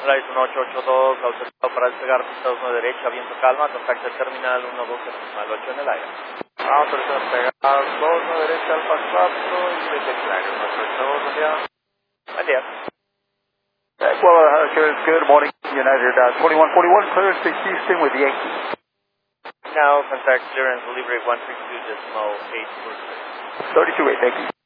Flight 1882, autorizado para despegar, pista 1 derecha, viento calma, contacto el terminal 12 8 en el aire. Autorizado a despegar, 2 derecha, Alfa 4, y detect aire, 1882, buen día. Buen día. Good morning, United 2141, clearance to Houston with Yankee. Now contact clearance delivery 132.846. 32.8, thank you.